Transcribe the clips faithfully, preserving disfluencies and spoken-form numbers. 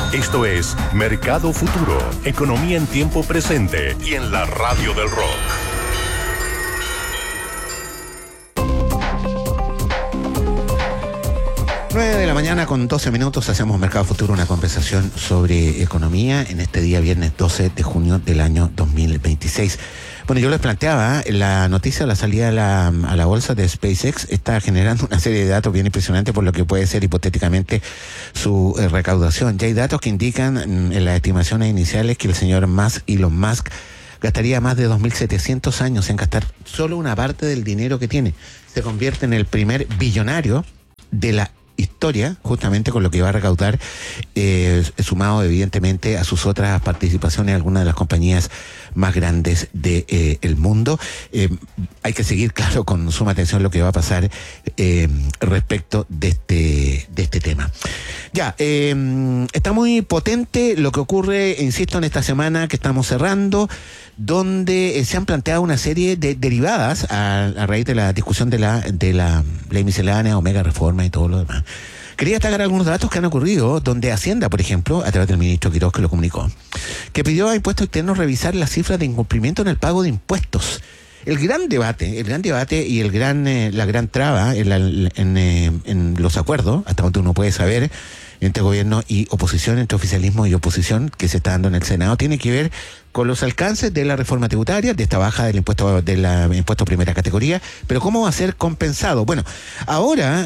Esto es Mercado Futuro, economía en tiempo presente y en la radio del rock. nueve de la mañana con doce minutos hacemos Mercado Futuro, una conversación sobre economía en este día viernes doce de junio del año dos mil veintiséis. Bueno, yo les planteaba, la noticia de la salida a la, a la bolsa de SpaceX está generando una serie de datos bien impresionantes por lo que puede ser hipotéticamente su eh, recaudación. Ya hay datos que indican mm, en las estimaciones iniciales que el señor Musk, Elon Musk, gastaría más de dos mil setecientos años en gastar solo una parte del dinero que tiene. Se convierte en el primer billonario de la historia, justamente con lo que va a recaudar, eh, sumado evidentemente a sus otras participaciones en algunas de las compañías más grandes del de, eh, mundo. Eh, hay que seguir, claro, con suma atención lo que va a pasar eh, respecto de este, de este tema. Ya, eh, está muy potente lo que ocurre, insisto, en esta semana que estamos cerrando, donde eh, se han planteado una serie de derivadas a, a raíz de la discusión de la, de la ley miscelánea, Omega Reforma y todo lo demás. Quería destacar algunos datos que han ocurrido, donde Hacienda, por ejemplo, a través del ministro Quiroz, que lo comunicó, que pidió a Impuestos Internos revisar las cifras de incumplimiento en el pago de impuestos. El gran debate, el gran debate y el gran, eh, la gran traba en, la, en, eh, en los acuerdos, hasta donde uno puede saber, entre gobierno y oposición, entre oficialismo y oposición, que se está dando en el Senado, tiene que ver con los alcances de la reforma tributaria, de esta baja del impuesto de la impuesto primera categoría, pero cómo va a ser compensado. Bueno, ahora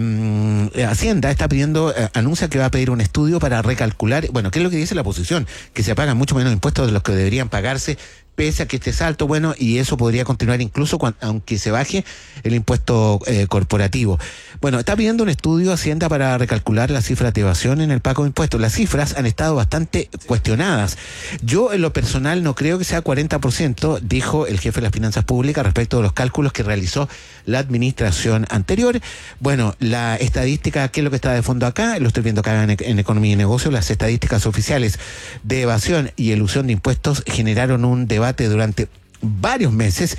eh, Hacienda está pidiendo, eh, anuncia que va a pedir un estudio para recalcular, bueno, ¿qué es lo que dice la oposición? Que se pagan mucho menos impuestos de los que deberían pagarse, pese a que este salto, bueno, y eso podría continuar incluso cuando, aunque se baje el impuesto eh, corporativo. Bueno, está pidiendo un estudio Hacienda para recalcular las cifras de evasión en el pago de impuestos. Las cifras han estado bastante cuestionadas. Yo, en lo personal, no creo que sea cuarenta por ciento, dijo el jefe de las finanzas públicas respecto de los cálculos que realizó la administración anterior. Bueno, la estadística, ¿qué es lo que está de fondo acá? Lo estoy viendo acá en, en Economía y Negocios. Las estadísticas oficiales de evasión y elusión de impuestos generaron un debate durante varios meses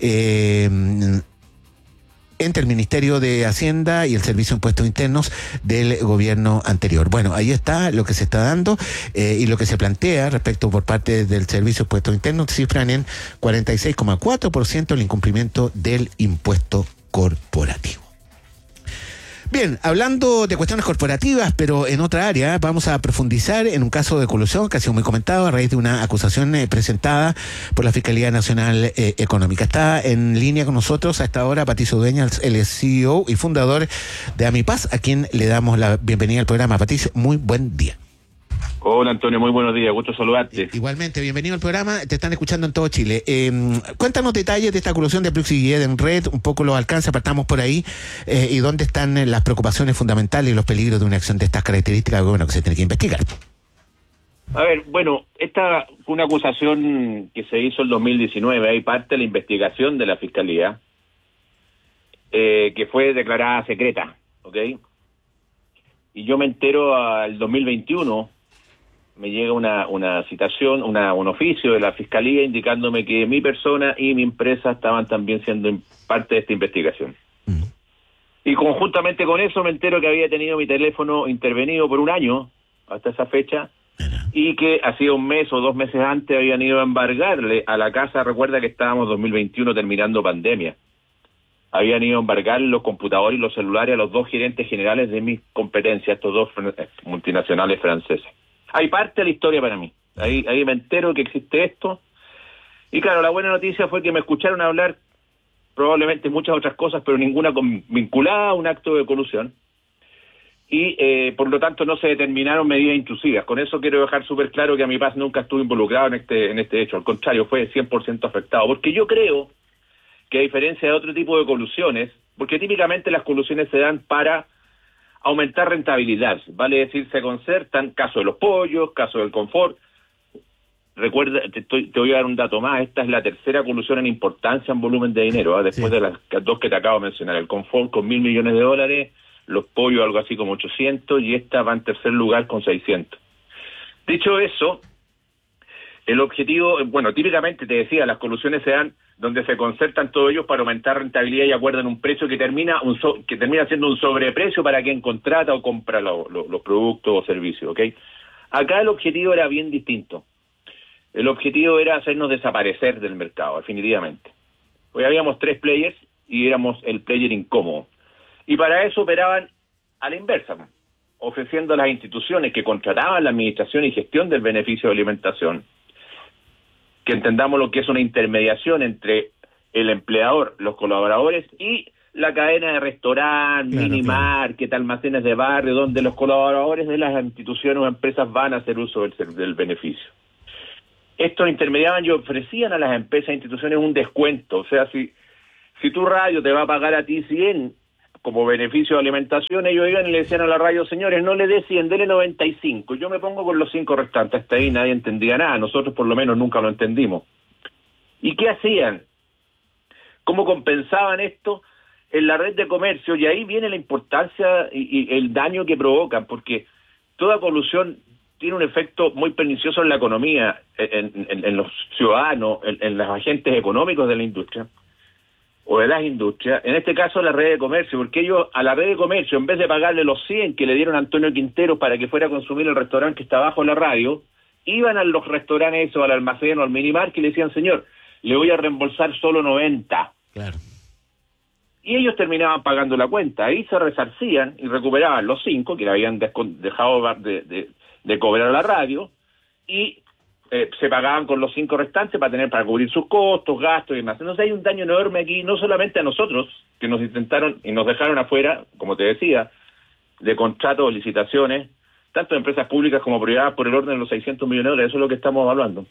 eh, entre el Ministerio de Hacienda y el Servicio de Impuestos Internos del gobierno anterior. Bueno, ahí está lo que se está dando eh, y lo que se plantea respecto por parte del Servicio de Impuestos Internos, cifran en cuarenta y seis coma cuatro por ciento el incumplimiento del impuesto corporativo. Bien, hablando de cuestiones corporativas, pero en otra área, vamos a profundizar en un caso de colusión que ha sido muy comentado a raíz de una acusación eh, presentada por la Fiscalía Nacional eh, Económica. Está en línea con nosotros a esta hora Patricio Dueña, el C E O y fundador de Amipaz, a quien le damos la bienvenida al programa. Patricio, muy buen día. Hola Antonio, muy buenos días, gusto saludarte. Igualmente, bienvenido al programa, te están escuchando en todo Chile. Eh, cuéntanos detalles de esta colusión de Brooks y Guillén Red, un poco los alcances, partamos por ahí, eh, y dónde están las preocupaciones fundamentales y los peligros de una acción de estas características, bueno, que se tiene que investigar. A ver, bueno, esta fue una acusación que se hizo en dos mil diecinueve, hay parte de la investigación de la Fiscalía, eh, que fue declarada secreta, ¿ok? Y yo me entero al dos mil veintiuno, me llega una una citación, una un oficio de la Fiscalía indicándome que mi persona y mi empresa estaban también siendo parte de esta investigación. Mm. Y conjuntamente con eso me entero que había tenido mi teléfono intervenido por un año, hasta esa fecha, Mira. y que hacía un mes o dos meses antes habían ido a embargarle a la casa, recuerda que estábamos dos mil veintiuno terminando pandemia, habían ido a embargar los computadores y los celulares a los dos gerentes generales de mis competencias, estos dos multinacionales franceses. Hay parte de la historia para mí. Ahí, ahí me entero que existe esto. Y claro, la buena noticia fue que me escucharon hablar probablemente muchas otras cosas, pero ninguna con, vinculada a un acto de colusión. Y eh, por lo tanto no se determinaron medidas intrusivas. Con eso quiero dejar súper claro que Amipaz nunca estuvo involucrado en este, en este hecho. Al contrario, fue cien por ciento afectado. Porque yo creo que a diferencia de otro tipo de colusiones, porque típicamente las colusiones se dan para aumentar rentabilidad, vale decir, se concertan, caso de los pollos, caso del confort. Recuerda, te, estoy, te voy a dar un dato más, esta es la tercera colusión en importancia en volumen de dinero, ¿eh? después sí. de las dos que te acabo de mencionar, el confort con mil millones de dólares, los pollos algo así como ochocientos, y esta va en tercer lugar con seiscientos. Dicho eso, el objetivo, bueno, típicamente te decía, las colusiones se dan donde se concertan todos ellos para aumentar rentabilidad y acuerdan un precio que termina un so, que termina siendo un sobreprecio para quien contrata o compra lo, lo, los productos o servicios, ¿ok? Acá el objetivo era bien distinto. El objetivo era hacernos desaparecer del mercado, definitivamente. Hoy habíamos tres players y éramos el player incómodo. Y para eso operaban a la inversa, ofreciendo a las instituciones que contrataban la administración y gestión del beneficio de alimentación, que entendamos lo que es una intermediación entre el empleador, los colaboradores y la cadena de restaurantes, claro, mini market, claro. almacenes de barrio, donde los colaboradores de las instituciones o empresas van a hacer uso del, del beneficio. Estos intermediaban y ofrecían a las empresas e instituciones un descuento. O sea, si si tu radio te va a pagar a ti cien como beneficio de alimentación, ellos iban y le decían a la radio, señores, no le dé cien, dele noventa y cinco. Yo me pongo con los cinco restantes. Hasta ahí nadie entendía nada. Nosotros por lo menos nunca lo entendimos. ¿Y qué hacían? ¿Cómo compensaban esto? En la red de comercio, y ahí viene la importancia y, y el daño que provocan, porque toda colusión tiene un efecto muy pernicioso en la economía, en, en, en los ciudadanos, en, en los agentes económicos de la industria, o de las industrias, en este caso la red de comercio, porque ellos a la red de comercio, en vez de pagarle los cien que le dieron a Antonio Quintero para que fuera a consumir el restaurante que está abajo la radio, iban a los restaurantes o al almacén o al minimar y le decían, señor, le voy a reembolsar solo noventa. Claro. Y ellos terminaban pagando la cuenta, ahí se resarcían y recuperaban los cinco que le habían dejado de, de, de cobrar a la radio, y eh, se pagaban con los cinco restantes para tener para cubrir sus costos, gastos y demás. Entonces hay un daño enorme aquí, no solamente a nosotros, que nos intentaron y nos dejaron afuera, como te decía, de contratos o licitaciones, tanto de empresas públicas como privadas, por el orden de los seiscientos millones de dólares, eso es lo que estamos hablando.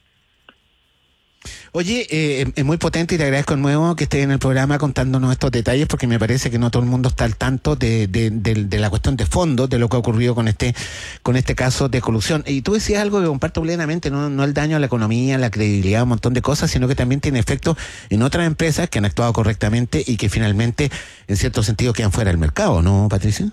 Oye, eh, es muy potente y te agradezco de nuevo que estés en el programa contándonos estos detalles, porque me parece que no todo el mundo está al tanto de, de, de, de la cuestión de fondo, de lo que ha ocurrido con este con este caso de colusión. Y tú decías algo que comparto plenamente, no, no el daño a la economía, la credibilidad, un montón de cosas, sino que también tiene efectos en otras empresas que han actuado correctamente y que finalmente, en cierto sentido, quedan fuera del mercado, ¿no, Patricia?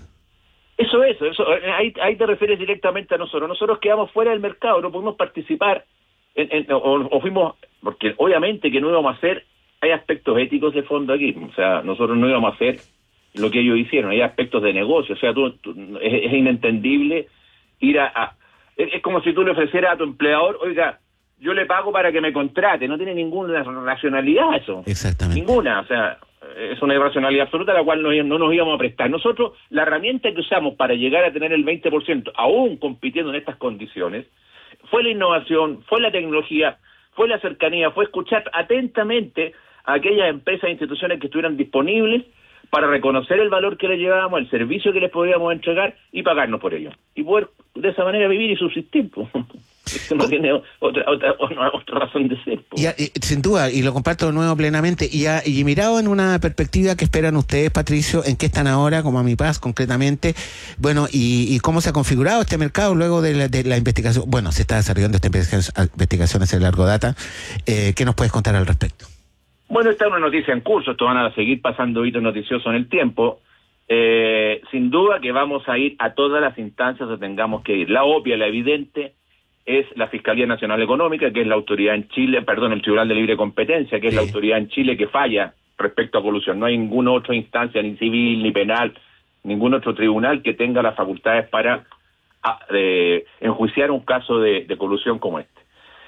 Eso es, eso, ahí, ahí te refieres directamente a nosotros. Nosotros quedamos fuera del mercado, no pudimos participar, en, en, o, o fuimos... Porque obviamente que no íbamos a hacer, hay aspectos éticos de fondo aquí, o sea, nosotros no íbamos a hacer lo que ellos hicieron, hay aspectos de negocio, o sea, tú, tú, es, es inentendible ir a... a es, es como si tú le ofrecieras a tu empleador, oiga, yo le pago para que me contrate, no tiene ninguna racionalidad eso. Exactamente. Ninguna, o sea, es una irracionalidad absoluta a la cual no, no nos íbamos a prestar. Nosotros, la herramienta que usamos para llegar a tener el veinte por ciento, aún compitiendo en estas condiciones, fue la innovación, fue la tecnología, fue la cercanía, fue escuchar atentamente a aquellas empresas e instituciones que estuvieran disponibles para reconocer el valor que les llevábamos, el servicio que les podíamos entregar y pagarnos por ello. Y poder de esa manera vivir y subsistir. Eso no tiene otra, otra, otra, otra razón de ser. Y, y, sin duda, y lo comparto de nuevo plenamente. Y, a, y mirado en una perspectiva que esperan ustedes, Patricio, ¿en qué están ahora, como Amipaz concretamente? Bueno, y, y cómo se ha configurado este mercado luego de la, de la investigación. Bueno, se está desarrollando esta investigación, investigación hace largo data. Eh, ¿Qué nos puedes contar al respecto? Bueno, esta es una noticia en curso, esto van a seguir pasando hitos noticiosos en el tiempo. Eh, sin duda que vamos a ir a todas las instancias donde tengamos que ir. La obvia, la evidente, es la Fiscalía Nacional Económica, que es la autoridad en Chile, perdón, el Tribunal de Libre Competencia, que es sí. la autoridad en Chile que falla respecto a colusión. No hay ninguna otra instancia, ni civil, ni penal, ningún otro tribunal que tenga las facultades para a, eh, enjuiciar un caso de, de colusión como este.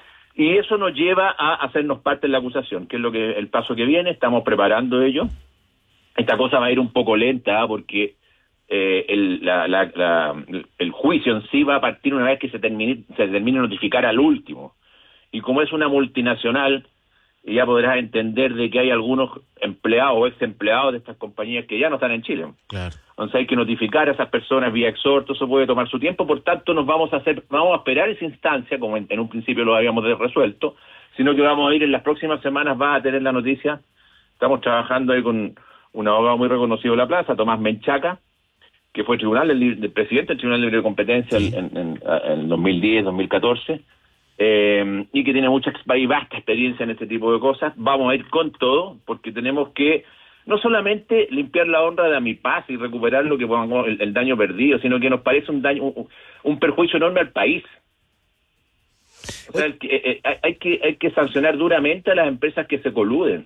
Y eso nos lleva a hacernos parte de la acusación, que es lo que el paso que viene, estamos preparando ello. Esta cosa va a ir un poco lenta, ¿eh? porque eh, el, la, la, la, el juicio en sí va a partir una vez que se termine, se termine de notificar al último. Y como es una multinacional, ya podrás entender de que hay algunos empleados o ex empleados de estas compañías que ya no están en Chile. Claro. Entonces hay que notificar a esas personas vía exhorto, eso puede tomar su tiempo, por tanto nos vamos a hacer, vamos a esperar esa instancia, como en, en un principio lo habíamos resuelto, sino que vamos a ir en las próximas semanas, va a tener la noticia. Estamos trabajando ahí con un abogado muy reconocido de la plaza, Tomás Menchaca, que fue tribunal del, del presidente del Tribunal de Libre Competencia sí. en, en, en dos mil diez, dos mil catorce, eh, y que tiene mucha y vasta experiencia en este tipo de cosas. Vamos a ir con todo, porque tenemos que no solamente limpiar la honra de Amipaz y recuperar lo que podamos, el, el daño perdido, sino que nos parece un daño, un, un perjuicio enorme al país. O sea, el, eh, eh, hay que hay que sancionar duramente a las empresas que se coluden.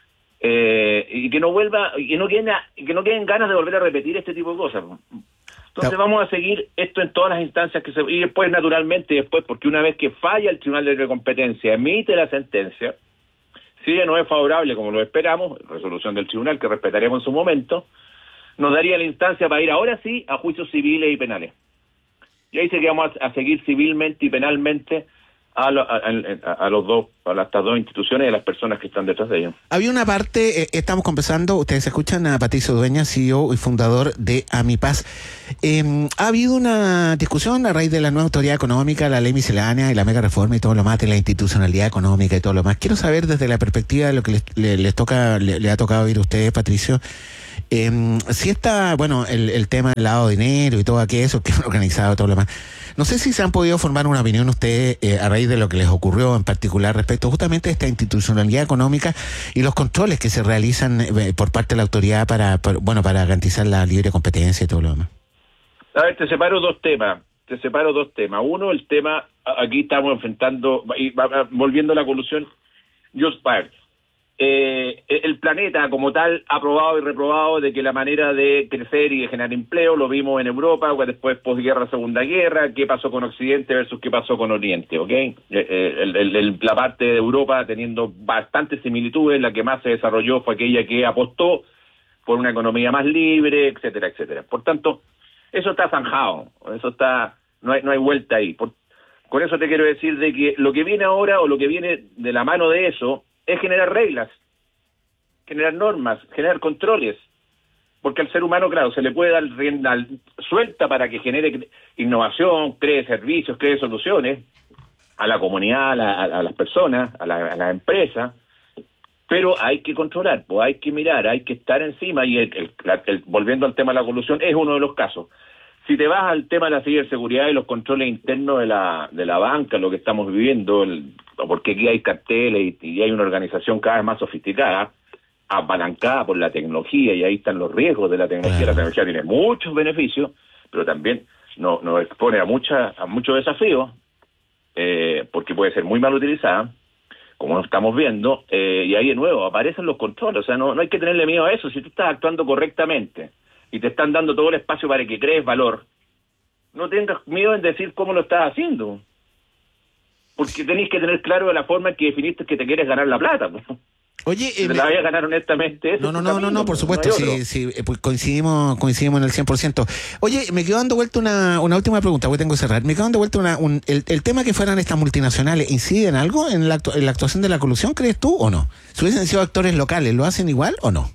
Eh, y que no vuelva, y que no queden, que no queden ganas de volver a repetir este tipo de cosas. Entonces vamos a seguir esto en todas las instancias que se... Y después, naturalmente, después, porque una vez que falla el Tribunal de Competencia, emite la sentencia, si ella no es favorable como lo esperamos, resolución del tribunal que respetaremos en su momento, nos daría la instancia para ir ahora sí a juicios civiles y penales. Y ahí sí que vamos a, a seguir civilmente y penalmente a, lo, a, a, a los dos, a estas dos instituciones y a las personas que están detrás de ellos. Había una parte, eh, estamos conversando, ustedes escuchan a Patricio Dueñas, C E O y fundador de Amipaz. Eh, ha habido una discusión a raíz de la nueva autoridad económica, la ley miscelánea y la mega reforma y todo lo más, de la institucionalidad económica y todo lo más. Quiero saber desde la perspectiva de lo que les, les, les toca, le, le ha tocado oír a ustedes, Patricio, eh, si está, bueno, el, el tema del lavado de dinero y todo aquello, que es organizado, todo lo más. No sé si se han podido formar una opinión ustedes eh, a raíz de lo que les ocurrió en particular respecto justamente a esta institucionalidad económica y los controles que se realizan eh, por parte de la autoridad para, para, bueno, para garantizar la libre competencia y todo lo demás. A ver, te separo dos temas. Te separo dos temas. Uno, el tema, aquí estamos enfrentando, y volviendo a la colusión, yo, eh, el planeta como tal ha probado y reprobado de que la manera de crecer y de generar empleo, lo vimos en Europa, después posguerra, Segunda Guerra, qué pasó con Occidente versus qué pasó con Oriente, ¿ok? Eh, el, el, el, la parte de Europa teniendo bastantes similitudes, la que más se desarrolló fue aquella que apostó por una economía más libre, etcétera, etcétera. Por tanto, eso está zanjado, eso está, no hay, no hay vuelta ahí. Por, con eso te quiero decir de que lo que viene ahora o lo que viene de la mano de eso es generar reglas, generar normas, generar controles, porque al ser humano, claro, se le puede dar rienda suelta para que genere innovación, cree servicios, cree soluciones a la comunidad, a, la, a las personas, a la, a la empresa, pero hay que controlar, pues hay que mirar, hay que estar encima, y el, el, el, el, volviendo al tema de la colusión, es uno de los casos. Si te vas al tema de la ciberseguridad y los controles internos de la de la banca, lo que estamos viviendo, el, porque aquí hay carteles y, y hay una organización cada vez más sofisticada, apalancada por la tecnología, y ahí están los riesgos de la tecnología. La tecnología tiene muchos beneficios, pero también nos, nos expone a, mucha, a muchos desafíos, eh, porque puede ser muy mal utilizada, como estamos viendo, eh, y ahí de nuevo aparecen los controles. O sea, no, no hay que tenerle miedo a eso. Si tú estás actuando correctamente y te están dando todo el espacio para que crees valor, no tengas miedo en decir cómo lo estás haciendo, porque tenés que tener claro la forma en que definiste que te quieres ganar la plata, pues. Oye, si eh, te la vayas a ganar honestamente, eso no, no, es no, camino, no, no, por supuesto, no sí, sí, pues coincidimos, coincidimos en el cien por ciento. Oye, me quedó dando vuelta una, una última pregunta, porque tengo que cerrar. Me quedó dando vuelta una, un, el, el tema que fueran estas multinacionales, ¿incide en algo en la, actu en la actuación de la colusión, crees tú, o no? Si hubiesen sido actores locales, ¿lo hacen igual o no?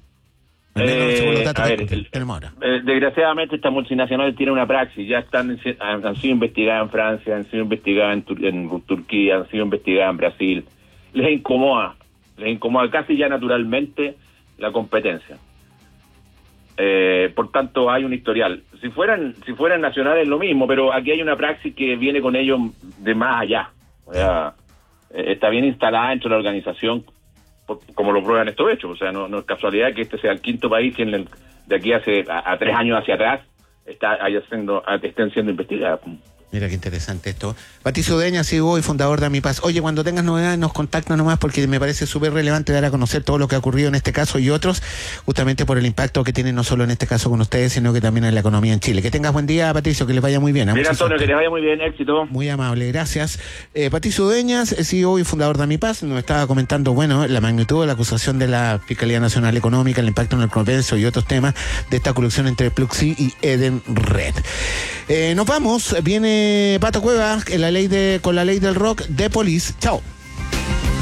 Eh, a ver, el, eh, desgraciadamente estas multinacionales tienen una praxis, ya están han, han sido investigadas en Francia, han sido investigadas en, Tur en Turquía, han sido investigadas en Brasil. Les incomoda, les incomoda casi ya naturalmente la competencia. Eh, por tanto, hay un historial. Si fueran si fueran nacionales lo mismo, pero aquí hay una praxis que viene con ellos de más allá. O sea, eh, está bien instalada dentro de la organización, como lo prueban estos hechos. O sea, no, no es casualidad que este sea el quinto país que en el, de aquí hace a, a tres años hacia atrás está ahí haciendo, estén siendo investigadas. Mira qué interesante esto. Patricio Dueñas, C E O y fundador de Amipaz. Oye, cuando tengas novedades nos contactas nomás, porque me parece súper relevante dar a conocer todo lo que ha ocurrido en este caso y otros, justamente por el impacto que tiene no solo en este caso con ustedes, sino que también en la economía en Chile. Que tengas buen día, Patricio, que les vaya muy bien. Mira, Antonio, que les vaya muy bien, éxito. Muy amable, gracias. Eh, Patricio Dueñas, C E O y fundador de Amipaz, nos estaba comentando, bueno, la magnitud de la acusación de la Fiscalía Nacional Económica, el impacto en el comercio y otros temas de esta colusión entre Pluxee y Edenred. Eh, nos vamos, viene Pato Cueva en la ley de, con la ley del rock de Police. Chao.